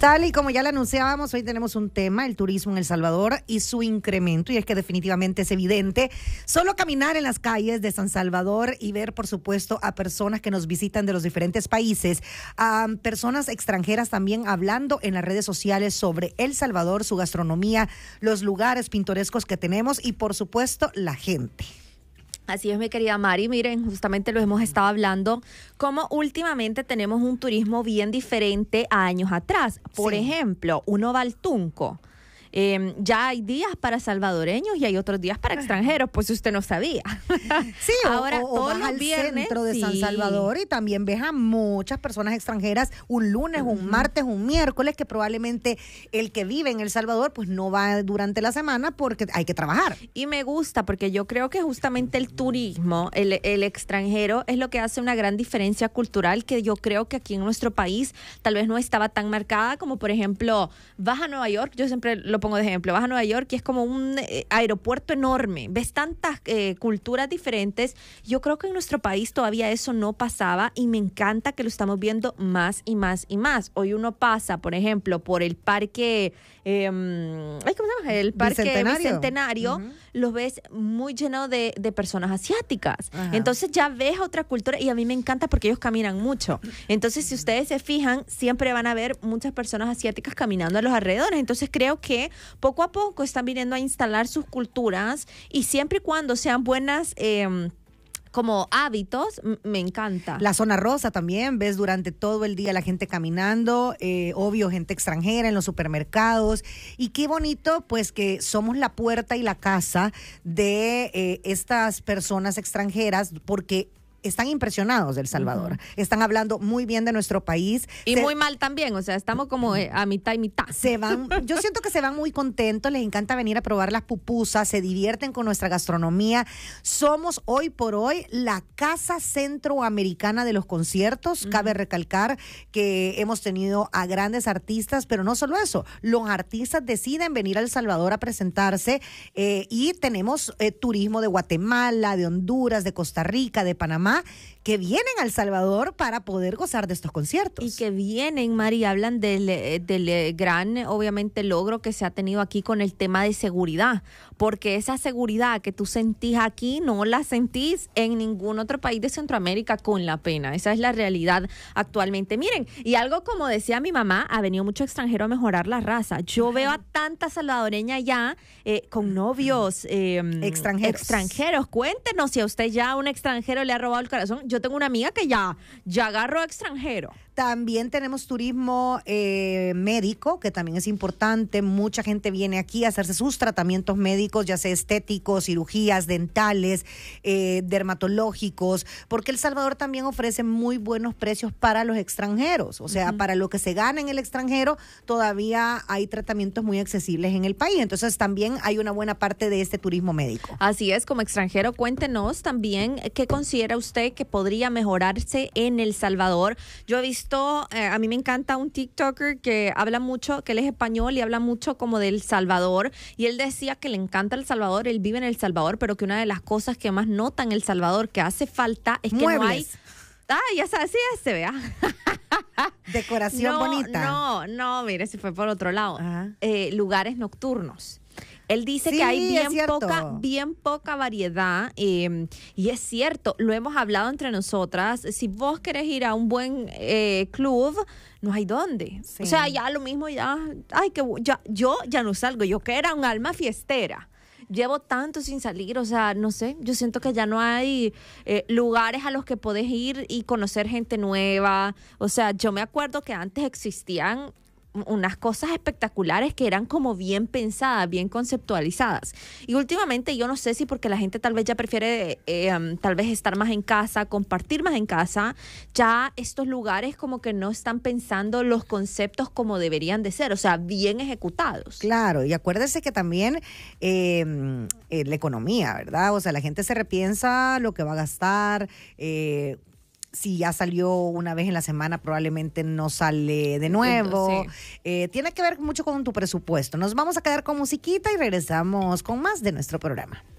Tal y como ya le anunciábamos, hoy tenemos un tema, el turismo en El Salvador y su incremento, y es que definitivamente es evidente. Solo caminar en las calles de San Salvador y ver, por supuesto, a personas que nos visitan de los diferentes países, a personas extranjeras también hablando en las redes sociales sobre El Salvador, su gastronomía, los lugares pintorescos que tenemos y, por supuesto, la gente. Así es, mi querida Mari. Miren, justamente lo hemos estado hablando, como últimamente tenemos un turismo bien diferente a años atrás. Por ejemplo, uno va al Tunco. Ya hay días para salvadoreños y hay otros días para extranjeros, pues usted no sabía. Sí, ahora o todos vas los al viernes, centro de San Salvador y también ves a muchas personas extranjeras un lunes, un martes, un miércoles, que probablemente el que vive en El Salvador pues no va durante la semana porque hay que trabajar. Y me gusta porque yo creo que justamente el turismo, el extranjero, es lo que hace una gran diferencia cultural que yo creo que aquí en nuestro país tal vez no estaba tan marcada, como por ejemplo, vas a Nueva York, yo siempre lo pongo de ejemplo, vas a Nueva York y es como un aeropuerto enorme, ves tantas culturas diferentes. Yo creo que en nuestro país todavía eso no pasaba y me encanta que lo estamos viendo más y más y más. Hoy uno pasa, por ejemplo, por el parque, ¿cómo se llama? El parque Bicentenario, los ves muy lleno de personas asiáticas. Ajá. Entonces ya ves otra cultura y a mí me encanta porque ellos caminan mucho. Entonces, si ustedes se fijan, siempre van a ver muchas personas asiáticas caminando a los alrededores. Entonces, creo que poco a poco están viniendo a instalar sus culturas y siempre y cuando sean buenas como hábitos, me encanta. La zona rosa también, ves durante todo el día la gente caminando, obvio, gente extranjera en los supermercados, y qué bonito pues que somos la puerta y la casa de estas personas extranjeras, porque están impresionados de El Salvador. Están hablando muy bien de nuestro país. Y muy mal también, o sea, estamos como a mitad y mitad. Yo siento que se van muy contentos, les encanta venir a probar las pupusas, se divierten con nuestra gastronomía. Somos hoy por hoy la Casa Centroamericana de los conciertos. Cabe recalcar que hemos tenido a grandes artistas, pero no solo eso, los artistas deciden venir a El Salvador a presentarse, y tenemos turismo de Guatemala, de Honduras, de Costa Rica, de Panamá, que vienen a El Salvador para poder gozar de estos conciertos. Y que vienen, Mari, hablan del gran, obviamente, logro que se ha tenido aquí con el tema de seguridad, porque esa seguridad que tú sentís aquí no la sentís en ningún otro país de Centroamérica con la pena. Esa es la realidad actualmente. Miren, y algo como decía mi mamá, ha venido mucho extranjero a mejorar la raza. Yo veo a tanta salvadoreña ya con novios extranjeros. Cuéntenos si a usted ya un extranjero le ha robado el corazón. Yo tengo una amiga que ya agarró extranjero. También tenemos turismo médico, que también es importante. Mucha gente viene aquí a hacerse sus tratamientos médicos, ya sea estéticos, cirugías dentales, dermatológicos, porque El Salvador también ofrece muy buenos precios para los extranjeros. O sea, para lo que se gana en el extranjero, todavía hay tratamientos muy accesibles en el país. Entonces, también hay una buena parte de este turismo médico. Así es, como extranjero, cuéntenos también qué considera usted que podría mejorarse en El Salvador. Yo he visto, a mí me encanta un TikToker que habla mucho, que él es español y habla mucho como de El Salvador, y él decía que le encanta El Salvador, él vive en El Salvador, pero que una de las cosas que más nota en El Salvador que hace falta es que muebles. no hay... ya sabes, sí, se vea. Decoración bonita. No, mire, se fue por otro lado. Lugares nocturnos. Él dice que hay bien poca variedad, y es cierto, lo hemos hablado entre nosotras. Si vos querés ir a un buen club, no hay dónde. Sí. O sea, ya lo mismo, yo ya no salgo. Yo que era un alma fiestera. Llevo tanto sin salir, o sea, no sé, yo siento que ya no hay lugares a los que podés ir y conocer gente nueva. O sea, yo me acuerdo que antes existían unas cosas espectaculares que eran como bien pensadas, bien conceptualizadas. Y últimamente yo no sé si porque la gente tal vez ya prefiere tal vez estar más en casa, compartir más en casa, ya estos lugares como que no están pensando los conceptos como deberían de ser, o sea, bien ejecutados. Claro, y acuérdese que también la economía, ¿verdad? O sea, la gente se repiensa lo que va a gastar, si ya salió una vez en la semana, probablemente no sale de nuevo. Sí. Tiene que ver mucho con tu presupuesto. Nos vamos a quedar con musiquita y regresamos con más de nuestro programa.